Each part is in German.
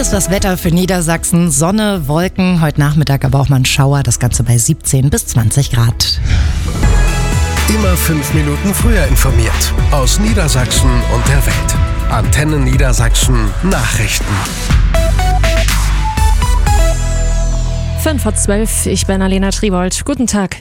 Hier ist das Wetter für Niedersachsen. Sonne, Wolken, heute Nachmittag aber auch mal ein Schauer. Das Ganze bei 17 bis 20 Grad. Immer 5 Minuten früher informiert. Aus Niedersachsen und der Welt. Antenne Niedersachsen Nachrichten. 11:05, ich bin Alena Tribold. Guten Tag.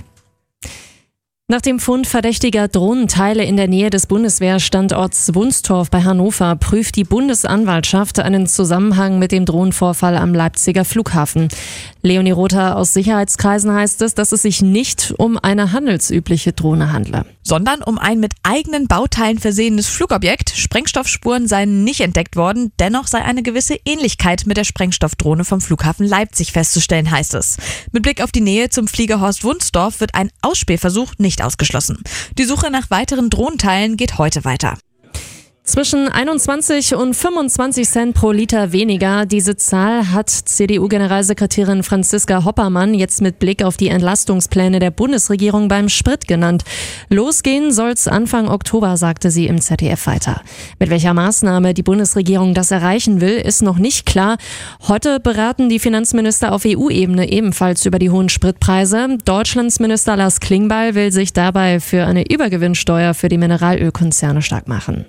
Nach dem Fund verdächtiger Drohnenteile in der Nähe des Bundeswehrstandorts Wunstorf bei Hannover prüft die Bundesanwaltschaft einen Zusammenhang mit dem Drohnenvorfall am Leipziger Flughafen. Leonie Rother aus Sicherheitskreisen heißt es, dass es sich nicht um eine handelsübliche Drohne handle. Sondern um ein mit eigenen Bauteilen versehenes Flugobjekt. Sprengstoffspuren seien nicht entdeckt worden, dennoch sei eine gewisse Ähnlichkeit mit der Sprengstoffdrohne vom Flughafen Leipzig festzustellen, heißt es. Mit Blick auf die Nähe zum Fliegerhorst Wunstorf wird ein Ausspähversuch nicht ausgeschlossen. Die Suche nach weiteren Drohnenteilen geht heute weiter. Zwischen 21 und 25 Cent pro Liter weniger. Diese Zahl hat CDU-Generalsekretärin Franziska Hoppermann jetzt mit Blick auf die Entlastungspläne der Bundesregierung beim Sprit genannt. Losgehen soll's Anfang Oktober, sagte sie im ZDF weiter. Mit welcher Maßnahme die Bundesregierung das erreichen will, ist noch nicht klar. Heute beraten die Finanzminister auf EU-Ebene ebenfalls über die hohen Spritpreise. Deutschlands Minister Lars Klingbeil will sich dabei für eine Übergewinnsteuer für die Mineralölkonzerne stark machen.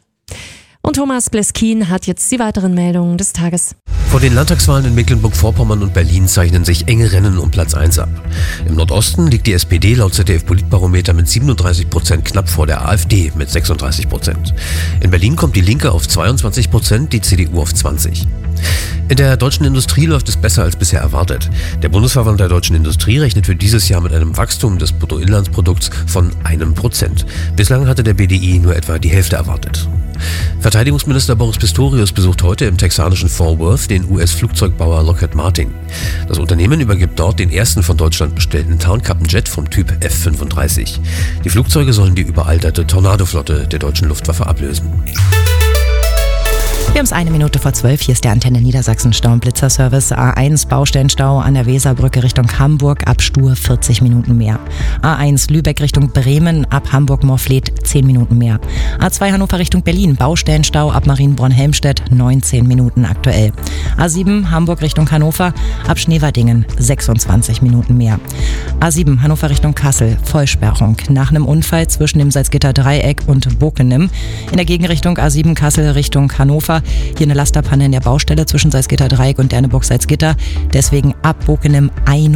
Und Thomas Bleskin hat jetzt die weiteren Meldungen des Tages. Vor den Landtagswahlen in Mecklenburg-Vorpommern und Berlin zeichnen sich enge Rennen um Platz 1 ab. Im Nordosten liegt die SPD laut ZDF-Politbarometer mit 37% knapp vor der AfD mit 36%. In Berlin kommt die Linke auf 22%, die CDU auf 20%. In der deutschen Industrie läuft es besser als bisher erwartet. Der Bundesverband der deutschen Industrie rechnet für dieses Jahr mit einem Wachstum des Bruttoinlandsprodukts von 1%. Bislang hatte der BDI nur etwa die Hälfte erwartet. Verteidigungsminister Boris Pistorius besucht heute im texanischen Fort Worth den US-Flugzeugbauer Lockheed Martin. Das Unternehmen übergibt dort den ersten von Deutschland bestellten Tarnkappenjet vom Typ F-35. Die Flugzeuge sollen die überalterte Tornado-Flotte der deutschen Luftwaffe ablösen. Wir haben es 11:01. Hier ist der Antenne Niedersachsen Stau- und Blitzerservice. A1 Baustellenstau an der Weserbrücke Richtung Hamburg, ab Stur 40 Minuten mehr. A1 Lübeck Richtung Bremen, ab Hamburg-Morfleet 10 Minuten mehr. A2 Hannover Richtung Berlin, Baustellenstau ab Marienborn-Helmstedt 19 Minuten aktuell. A7 Hamburg Richtung Hannover, ab Schneverdingen 26 Minuten mehr. A7 Hannover Richtung Kassel, Vollsperrung nach einem Unfall zwischen dem Salzgitter Dreieck und Bockenem. In der Gegenrichtung A7 Kassel Richtung Hannover. Hier eine Lasterpanne in der Baustelle zwischen Salzgitter Dreieck und Derneburg-Salzgitter. Deswegen ab Bockenem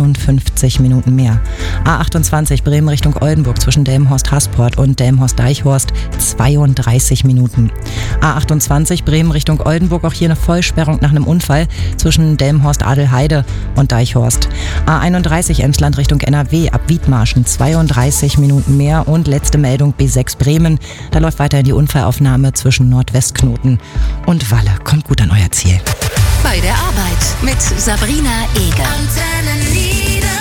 51 Minuten mehr. A28 Bremen Richtung Oldenburg zwischen Delmenhorst-Hasport und Delmenhorst-Deichhorst 32 Minuten. A28 Bremen Richtung Oldenburg, auch hier eine Vollsperrung nach einem Unfall zwischen Delmenhorst-Adelheide und Deichhorst. A31 Emsland Richtung NRW, ab Wiedmarschen 32 Minuten mehr. Und letzte Meldung B6 Bremen. Da läuft weiterhin die Unfallaufnahme zwischen Nordwestknoten und Walle. Kommt gut an euer Ziel. Bei der Arbeit mit Sabrina Eger. Antenne Niedersachsen.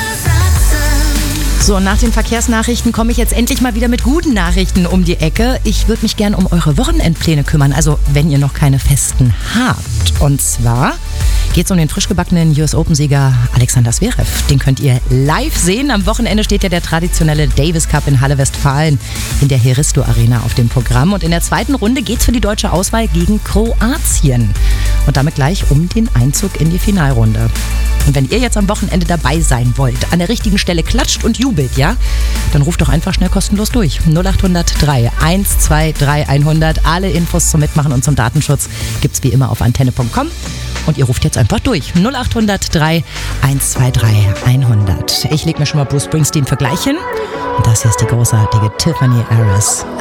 So, nach den Verkehrsnachrichten komme ich jetzt endlich mal wieder mit guten Nachrichten um die Ecke. Ich würde mich gern um eure Wochenendpläne kümmern, also wenn ihr noch keine festen habt. Und zwar geht es um den frisch gebackenen US Open-Sieger Alexander Zverev. Den könnt ihr live sehen. Am Wochenende steht ja der traditionelle Davis Cup in Halle Westfalen in der Heristo Arena auf dem Programm. Und in der zweiten Runde geht es für die deutsche Auswahl gegen Kroatien. Und damit gleich um den Einzug in die Finalrunde. Und wenn ihr jetzt am Wochenende dabei sein wollt, an der richtigen Stelle klatscht und jubelt, ja, dann ruft doch einfach schnell kostenlos durch. 0803 123 100. Alle Infos zum Mitmachen und zum Datenschutz gibt's wie immer auf antenne.com. Und ihr ruft jetzt einfach durch. 0803 123 100. Ich leg mir schon mal Bruce Springsteen Vergleich hin. Und das hier ist die großartige Tiffany Harris.